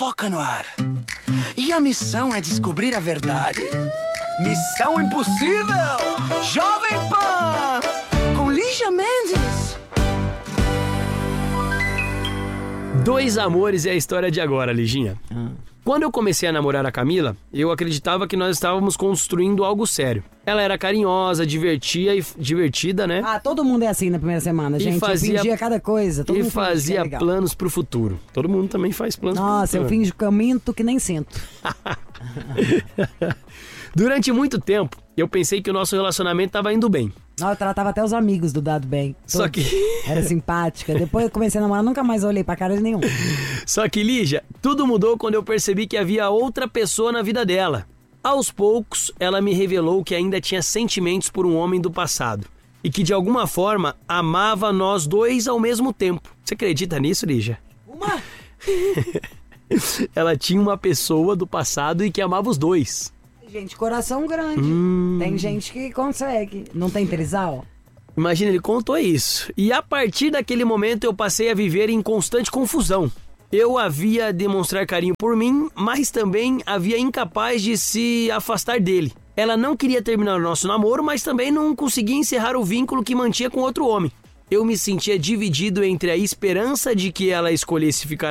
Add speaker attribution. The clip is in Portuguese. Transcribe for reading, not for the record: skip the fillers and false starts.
Speaker 1: fofoca no ar. E a missão é descobrir a verdade. Missão Impossível! Jovem Pan! Com Lígia Mendes.
Speaker 2: Dois amores é a história de agora, Liginha. Quando eu comecei a namorar a Camila, eu acreditava que nós estávamos construindo algo sério. Ela era carinhosa, divertida, né?
Speaker 3: Todo mundo é assim na primeira semana, gente. Eu fingia cada coisa. Todo mundo
Speaker 2: fazia planos pro futuro. Todo mundo também faz planos pro futuro.
Speaker 3: Nossa, eu finjo que eu minto que nem sinto.
Speaker 2: Durante muito tempo, eu pensei que o nosso relacionamento estava indo bem.
Speaker 3: Eu tratava até os amigos do Dado bem.
Speaker 2: Só que...
Speaker 3: Era simpática. Depois eu comecei a namorar, nunca mais olhei pra cara de nenhum.
Speaker 2: Só que, Lígia, tudo mudou quando eu percebi que havia outra pessoa na vida dela. Aos poucos, ela me revelou que ainda tinha sentimentos por um homem do passado. E que, de alguma forma, amava nós dois ao mesmo tempo. Você acredita nisso, Lígia? Ela tinha uma pessoa do passado e que amava os dois.
Speaker 3: Gente, coração grande. Tem gente que consegue. Não tem trisal?
Speaker 2: Imagina, ele contou isso. E a partir daquele momento eu passei a viver em constante confusão. Eu havia demonstrar carinho por mim, mas também havia incapaz de se afastar dele. Ela não queria terminar o nosso namoro, mas também não conseguia encerrar o vínculo que mantinha com outro homem. Eu me sentia dividido entre a esperança de que ela escolhesse ficar